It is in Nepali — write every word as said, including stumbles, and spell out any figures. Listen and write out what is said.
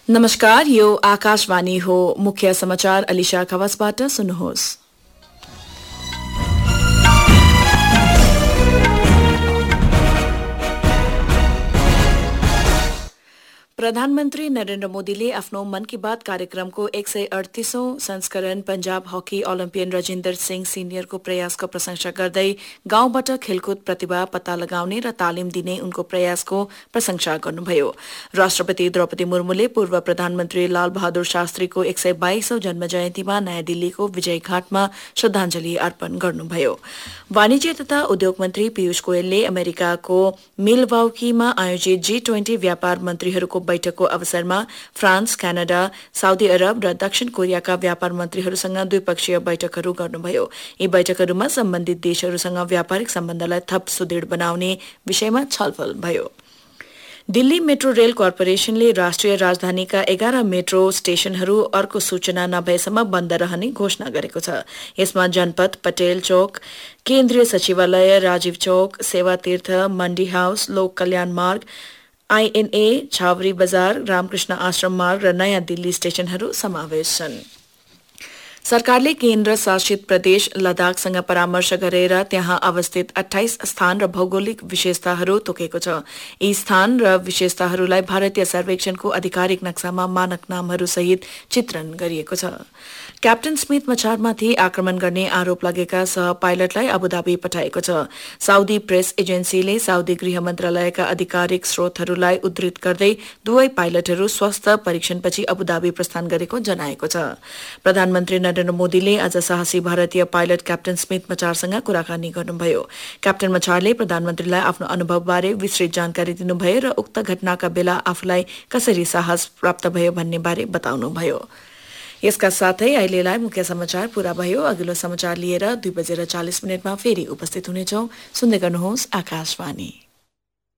नमस्कार, यो आकाशवाणी हो। मुख्य समाचार अलिशा खवासबाट सुन्नुहोस्। प्रधानमन्त्री नरेन्द्र मोदीले आफ्नो मन की बात कार्यक्रमको एक सय अडतीसौं संस्करण पंजाब हकी ओलम्पियन रजिन्दर सिंह सिनियरको प्रयासको प्रशंसा गर्दै गाउँबाट खेलकुद प्रतिभा पत्ता लगाउने र तालिम दिने उनको प्रयासको प्रशंसा गर्नुभयो। राष्ट्रपति द्रौपदी मुर्मुले पूर्व प्रधानमन्त्री लाल बहादुर शास्त्रीको एक सय बाइसौं जन्म जयन्तीमा नयाँ दिल्लीको विजयघाटमा श्रद्धाञ्जली अर्पण गर्नुभयो। वाणिज्य तथा उद्योग मन्त्री पीयूष गोयलले अमेरिकाको मिलवाउकीमा आयोजित जी ट्वेन्टी व्यापार मन्त्रीहरूको बैठकको अवसरमा फ्रान्स, क्यानाडा, साउदी अरब र दक्षिण कोरियाका व्यापार मन्त्रीहरूसँग द्विपक्षीय बैठकहरू गर्नुभयो। यी बैठकहरूमा सम्बन्धित देशहरूसँग व्यापारिक सम्बन्धलाई थप सुदृढ बनाउने विषयमा छलफल भयो। दिल्ली मेट्रो रेल कर्पोरेशनले राष्ट्रिय राजधानीका एघार मेट्रो स्टेशनहरू अर्को सूचना नभएसम्म बन्द रहने घोषणा गरेको छ। यसमा जनपथ, पटेल चौक, केन्द्रीय सचिवालय, राजीव चौक, सेवा तीर्थ, मण्डी हाउस, लोक कल्याण मार्ग, आईएनए, छावरी बजार, रामकृष्ण आश्रम मार्ग र नयाँ दिल्ली स्टेशनहरू समावेश छन्। सरकारले केन्द्र शासित प्रदेश लद्दाखसँग परामर्श गरेर त्यहाँ अवस्थित अठाइस स्थान र भौगोलिक विशेषताहरू तोकेको छ। यी स्थान र विशेषताहरूलाई भारतीय सर्वेक्षणको आधिकारिक नक्सामा मानक नामहरू सहित चित्रण गरिएको छ। क्याप्टन स्मिथ मछारमाथि आक्रमण गर्ने आरोप लागेका सह पाइलटलाई अबुधाबी पठाएको छ। साउदी प्रेस एजेन्सीले साउदी गृह मन्त्रालयका आधिकारिक स्रोतहरूलाई उद्धृत गर्दै दुवै पाइलटहरू स्वास्थ्य परीक्षणपछि अबुधाबी प्रस्थान गरेको जनाएको छ। प्रधानमन्त्री नरेन्द्र मोदीले आज साहसी भारतीय पाइलट क्याप्टन स्मिथ मछारसँग कुराकानी गर्नुभयो। क्याप्टन मछारले प्रधानमन्त्रीलाई आफ्नो अनुभवबारे विस्तृत जानकारी दिनुभयो र उक्त घटनाका बेला आफूलाई कसरी साहस प्राप्त भयो भन्ने बारे बताउनुभयो। यसका साथै अहिलेलाई मुख्य समाचार पूरा भयो। अघिल्लो समाचार लिएर दुई बजेर चालिस मिनटमा फेरि उपस्थित हुनेछौं। सुन्दै गर्नुहोस् आकाशवाणी।